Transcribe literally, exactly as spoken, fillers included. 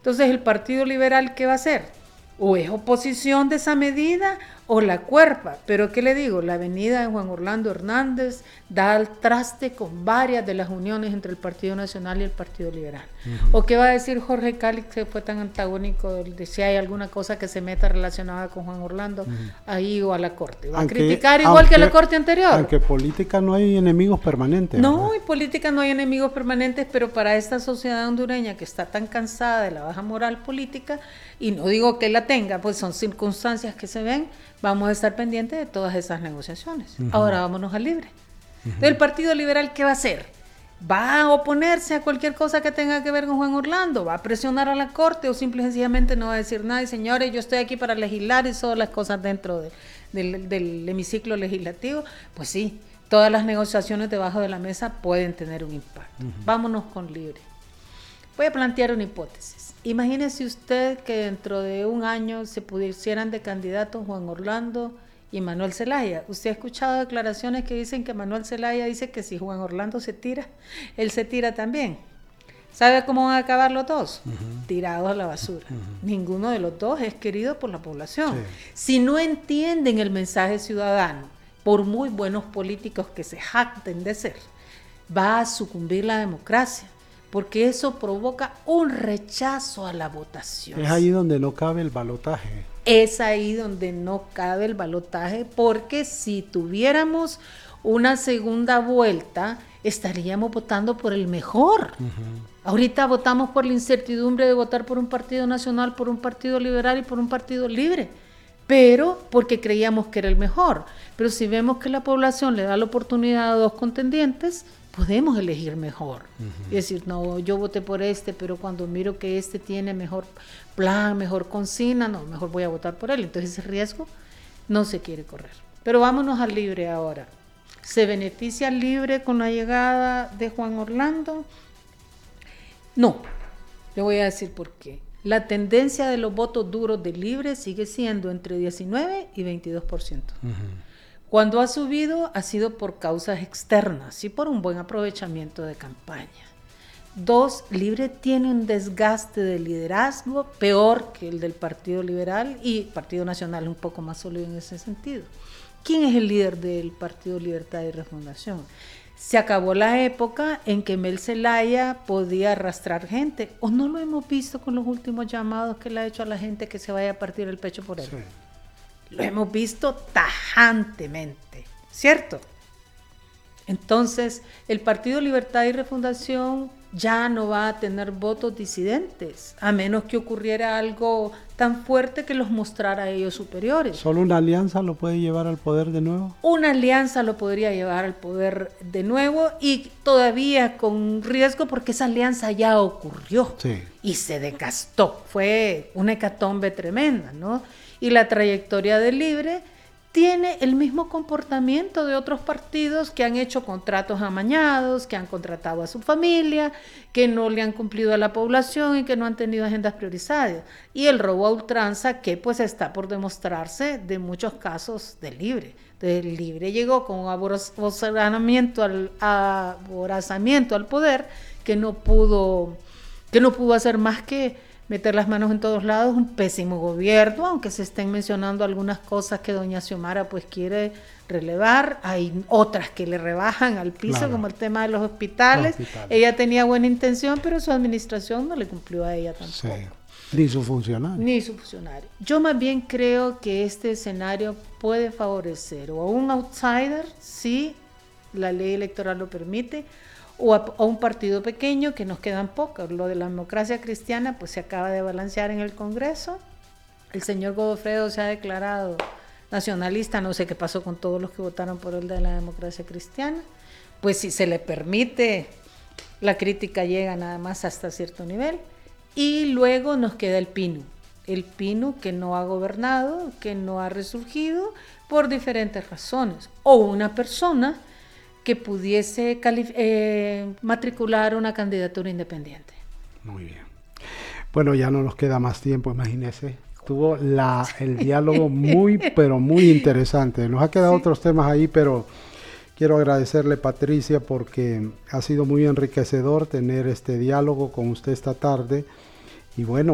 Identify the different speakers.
Speaker 1: Entonces, ¿el Partido Liberal qué va a hacer? O es oposición de esa medida o la cuerpa. Pero ¿qué le digo? La avenida de Juan Orlando Hernández da al traste con varias de las uniones entre el Partido Nacional y el Partido Liberal. Uh-huh. ¿O qué va a decir Jorge Calix, que fue tan antagónico de si hay alguna cosa que se meta relacionada con Juan Orlando, uh-huh, ahí o a la Corte? ¿Va aunque, a criticar igual aunque, que la Corte anterior?
Speaker 2: Aunque en política no hay enemigos permanentes.
Speaker 1: No, en política no hay enemigos permanentes, pero para esta sociedad hondureña que está tan cansada de la baja moral política, y no digo que la tenga, pues son circunstancias que se ven, vamos a estar pendientes de todas esas negociaciones. Uh-huh. Ahora vámonos al libre. Uh-huh. Entonces, ¿el Partido Liberal qué va a hacer? ¿Va a oponerse a cualquier cosa que tenga que ver con Juan Orlando? ¿Va a presionar a la Corte o simple y sencillamente no va a decir nada? Y señores, yo estoy aquí para legislar y todas las cosas dentro de, del, del hemiciclo legislativo. Pues sí, todas las negociaciones debajo de la mesa pueden tener un impacto. Uh-huh. Vámonos con libre. Voy a plantear una hipótesis. Imagínese usted que dentro de un año se pusieran de candidatos Juan Orlando y Manuel Zelaya. Usted ha escuchado declaraciones que dicen que Manuel Zelaya dice que si Juan Orlando se tira, él se tira también. ¿Sabe cómo van a acabar los dos? Uh-huh. Tirados a la basura. Uh-huh. Ninguno de los dos es querido por la población. Sí. Si no entienden el mensaje ciudadano, por muy buenos políticos que se jacten de ser, va a sucumbir la democracia, porque eso provoca un rechazo a la votación.
Speaker 2: Es ahí donde no cabe el balotaje.
Speaker 1: Es ahí donde no cabe el balotaje, porque si tuviéramos una segunda vuelta, estaríamos votando por el mejor. Uh-huh. Ahorita votamos por la incertidumbre de votar por un partido nacional, por un partido liberal y por un partido libre, pero porque creíamos que era el mejor. Pero si vemos que la población le da la oportunidad a dos contendientes, podemos elegir mejor. Uh-huh. Y decir, no, yo voté por este, pero cuando miro que este tiene mejor plan, mejor consigna, no, mejor voy a votar por él. Entonces ese riesgo no se quiere correr. Pero vámonos al libre ahora. ¿Se beneficia el libre con la llegada de Juan Orlando? No. Le voy a decir por qué. La tendencia de los votos duros de libre sigue siendo entre diecinueve y veintidós por ciento. Uh-huh. Cuando ha subido ha sido por causas externas y por un buen aprovechamiento de campaña. Dos, Libre tiene un desgaste de liderazgo peor que el del Partido Liberal y Partido Nacional un poco más sólido en ese sentido. ¿Quién es el líder del Partido Libertad y Refundación? Se acabó la época en que Mel Zelaya podía arrastrar gente, o no lo hemos visto con los últimos llamados que le ha hecho a la gente que se vaya a partir el pecho por él. Sí. Lo hemos visto tajantemente, ¿cierto? Entonces, el Partido Libertad y Refundación ya no va a tener votos disidentes, a menos que ocurriera algo tan fuerte que los mostrara a ellos superiores.
Speaker 2: ¿Solo una alianza lo puede llevar al poder de nuevo?
Speaker 1: Una alianza lo podría llevar al poder de nuevo y todavía con riesgo porque esa alianza ya ocurrió. Sí. Y se desgastó. Fue una hecatombe tremenda, ¿no? Y la trayectoria del Libre tiene el mismo comportamiento de otros partidos que han hecho contratos amañados, que han contratado a su familia, que no le han cumplido a la población y que no han tenido agendas priorizadas. Y el robo a ultranza que pues está por demostrarse de muchos casos del Libre. Entonces el Libre llegó con un aborazamiento al, aborazamiento al poder que no pudo, que no pudo hacer más que meter las manos en todos lados, un pésimo gobierno, aunque se estén mencionando algunas cosas que doña Xiomara pues quiere relevar, hay otras que le rebajan al piso, claro, como el tema de los hospitales. los hospitales. Ella tenía buena intención, pero su administración no le cumplió a ella tampoco.
Speaker 2: Sí. Ni su funcionario.
Speaker 1: Ni su funcionario. Yo más bien creo que este escenario puede favorecer o a un outsider, si la ley electoral lo permite, o a, a un partido pequeño que nos quedan pocos. Lo de la democracia cristiana pues se acaba de balancear en el Congreso. El señor Godofredo se ha declarado nacionalista, no sé qué pasó con todos los que votaron por el de la democracia cristiana. Pues si se le permite, la crítica llega nada más hasta cierto nivel. Y luego nos queda el Pinu. El Pinu que no ha gobernado, que no ha resurgido por diferentes razones. O una persona que pudiese calif- eh, matricular una candidatura independiente.
Speaker 2: Muy bien. Bueno, ya no nos queda más tiempo, imagínese. Tuvo la, el diálogo muy, pero muy interesante. Nos ha quedado sí. otros temas ahí, pero quiero agradecerle, Patricia, porque ha sido muy enriquecedor tener este diálogo con usted esta tarde. Y bueno,